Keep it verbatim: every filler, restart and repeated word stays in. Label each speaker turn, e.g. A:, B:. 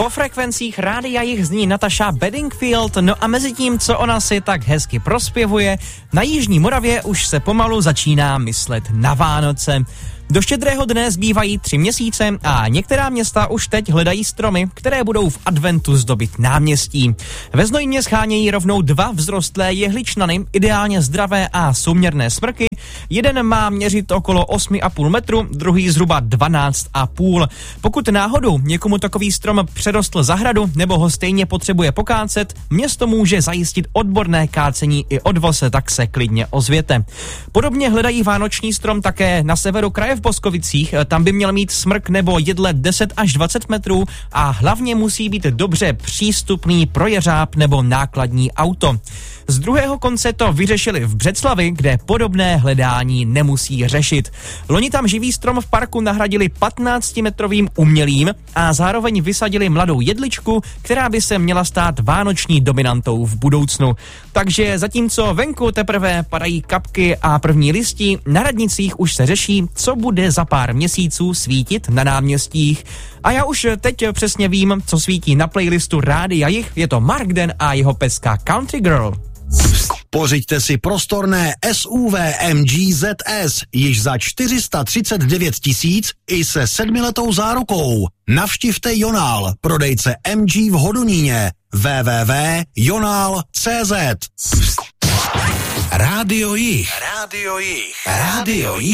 A: Po frekvencích rádia jich zní Natasha Bedingfield, no a mezi tím, co ona si tak hezky prospěvuje, na jižní Moravě už se pomalu začíná myslet na Vánoce. Do Štědrého dne zbývají tři měsíce a některá města už teď hledají stromy, které budou v adventu zdobit náměstí. Ve Znojmě schánějí rovnou dva vzrostlé jehličnany, ideálně zdravé a souměrné smrky. Jeden má měřit okolo osm a půl metru, druhý zhruba dvanáct a půl. Pokud náhodou někomu takový strom přerostl zahradu nebo ho stejně potřebuje pokácet, město může zajistit odborné kácení i odvoz, tak se klidně ozvěte. Podobně hledají vánoční strom také na severu kraje v Boskovicích, tam by měl mít smrk nebo jedle deset až dvacet metrů a hlavně musí být dobře přístupný pro jeřáb nebo nákladní auto. Z druhého konce to vyřešili v Břeclavi, kde podobné hledání nemusí řešit. Loni tam živý strom v parku nahradili patnáctimetrovým umělým a zároveň vysadili mladou jedličku, která by se měla stát vánoční dominantou v budoucnu. Takže zatímco venku teprve padají kapky a první listí, na radnicích už se řeší, co bude za pár měsíců svítit na náměstích. A já už teď přesně vím, co svítí na playlistu Rádia Jich. Je to Mark Den a jeho peska Country Girl.
B: Pořiďte si prostorné S U V M G Z S již za čtyři sta třicet devět tisíc i se sedmiletou zárukou. Navštivte Jonál, prodejce M G v Hodoníně. w w w tečka jonál tečka cé zet. Rádio Jich. Rádio Jich. Rádio Jich.